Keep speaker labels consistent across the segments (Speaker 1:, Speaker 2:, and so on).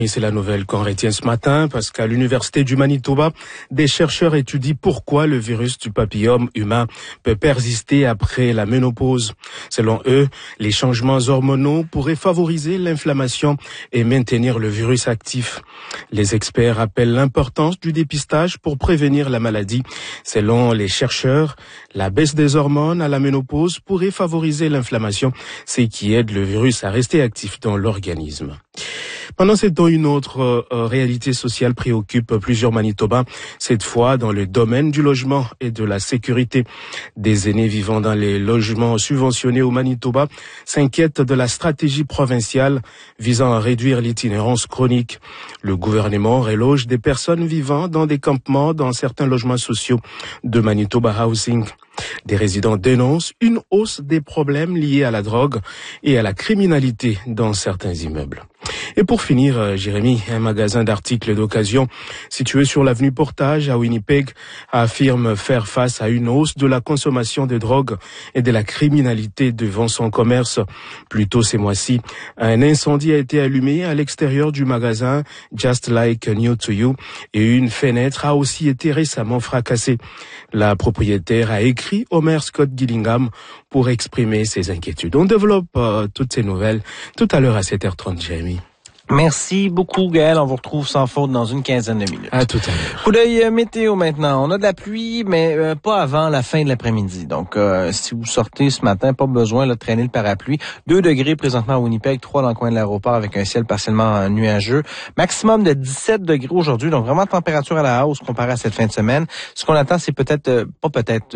Speaker 1: Et c'est la nouvelle qu'on retient ce matin parce qu'à l'Université du Manitoba, des chercheurs étudient pourquoi le virus du papillome humain peut persister après la ménopause. Selon eux, les changements hormonaux pourraient favoriser l'inflammation et maintenir le virus actif. Les experts rappellent l'importance du dépistage pour prévenir la maladie. Selon les chercheurs, la baisse des hormones à la ménopause pourrait favoriser l'inflammation, ce qui aide le virus à rester actif dans l'organisme. Pendant ce temps, une autre réalité sociale préoccupe plusieurs Manitobains, cette fois dans le domaine du logement et de la sécurité. Des aînés vivant dans les logements subventionnés au Manitoba s'inquiètent de la stratégie provinciale visant à réduire l'itinérance chronique. Le gouvernement reloge des personnes vivant dans des campements dans certains logements sociaux de Manitoba Housing. Des résidents dénoncent une hausse des problèmes liés à la drogue et à la criminalité dans certains immeubles. Et pour finir, Jérémy, un magasin d'articles d'occasion situé sur l'avenue Portage à Winnipeg affirme faire face à une hausse de la consommation de drogue et de la criminalité devant son commerce. Plus tôt ces mois-ci, un incendie a été allumé à l'extérieur du magasin Just Like New to You et une fenêtre a aussi été récemment fracassée. La propriétaire a écrit au maire Scott Gillingham pour exprimer ses inquiétudes. On développe toutes ces nouvelles tout à l'heure à 7h30, Jérémy.
Speaker 2: Merci beaucoup, Gaël. On vous retrouve sans faute dans une quinzaine de minutes.
Speaker 1: À tout à l'heure.
Speaker 2: Coup d'œil météo maintenant. On a de la pluie, mais pas avant la fin de l'après-midi. Donc, si vous sortez ce matin, pas besoin de traîner le parapluie. 2 degrés présentement à Winnipeg, 3 dans le coin de l'aéroport avec un ciel partiellement nuageux. Maximum de 17 degrés aujourd'hui, donc vraiment température à la hausse comparée à cette fin de semaine. Ce qu'on attend, c'est peut-être, peut-être.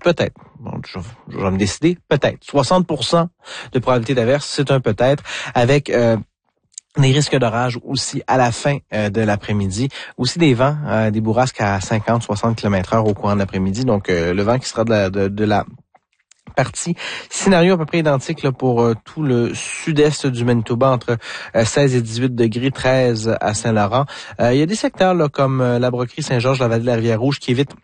Speaker 2: Bon, je vais me décider. Peut-être. 60% de probabilité d'averse, c'est un peut-être. Avec des risques d'orage aussi à la fin de l'après-midi. Aussi des vents, des bourrasques à 50-60 km/h au courant de l'après-midi. Donc, le vent qui sera de la partie. Scénario à peu près identique là, pour tout le sud-est du Manitoba, entre 16 et 18 degrés, 13 à Saint-Laurent. Il y a des secteurs là, comme la Broquerie Saint-Georges, la vallée de la Rivière-Rouge qui évitent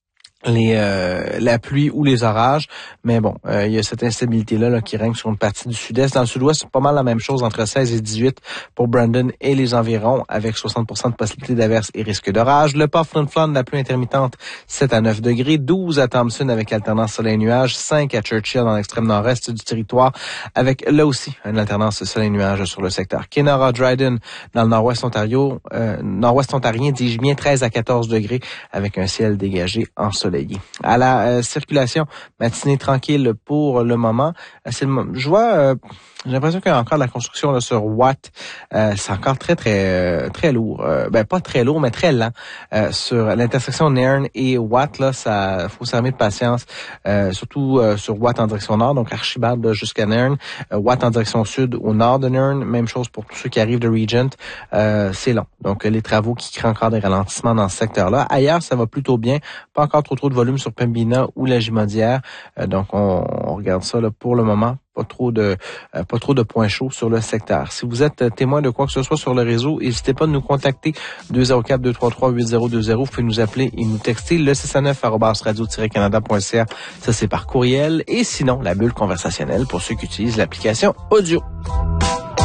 Speaker 2: la pluie ou les orages, mais bon, il y a cette instabilité-là qui règne sur une partie du sud-est. Dans le sud-ouest, c'est pas mal la même chose, entre 16 et 18 pour Brandon et les environs, avec 60% de possibilité d'averse et risque d'orage. Le Pas Flin-Flon, la pluie intermittente, 7 à 9 degrés, 12 à Thompson avec alternance soleil-nuage, 5 à Churchill dans l'extrême nord-est du territoire, avec là aussi une alternance soleil-nuage sur le secteur. Kenora-Dryden dans le nord-ouest ontarien, 13 à 14 degrés, avec un ciel dégagé ensoleillé. À la circulation, matinée tranquille pour le moment. Je vois, j'ai l'impression qu'il y a encore de la construction là, sur Watt. C'est encore très lourd. Pas très lourd, mais très lent. Sur l'intersection Nairn et Watt, là, ça faut s'armer de patience. Surtout sur Watt en direction nord, donc Archibald jusqu'à Nairn. Watt en direction sud au nord de Nairn. Même chose pour tous ceux qui arrivent de Regent. C'est long. Donc les travaux qui créent encore des ralentissements dans ce secteur-là. Ailleurs, ça va plutôt bien. Pas encore trop de volume sur Pembina ou la Gimaudière. Donc on regarde ça là, pour le moment. Pas trop de points chauds sur le secteur. Si vous êtes témoin de quoi que ce soit sur le réseau, n'hésitez pas à nous contacter 204-233-8020. Vous pouvez nous appeler et nous texter le 609@radio-canada.ca. Ça, c'est par courriel. Et sinon, la bulle conversationnelle pour ceux qui utilisent l'application audio.